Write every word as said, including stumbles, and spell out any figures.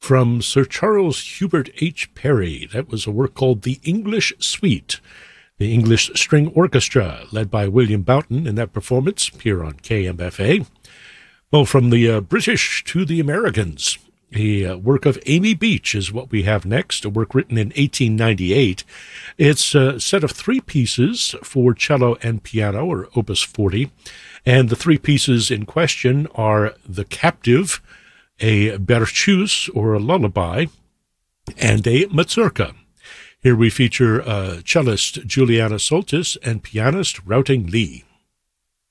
From Sir Charles Hubert H. Parry, that was a work called The English Suite. The English String Orchestra, led by William Boughton in that performance, here on K M F A. Well, from the uh, British to the Americans, a uh, work of Amy Beach is what we have next, a work written in eighteen ninety-eight. It's a set of three pieces for cello and piano, or Opus forty, and the three pieces in question are The Captive, a berceuse, or a lullaby, and a mazurka. Here we feature uh, cellist Juliana Soltis and pianist Routing Lee.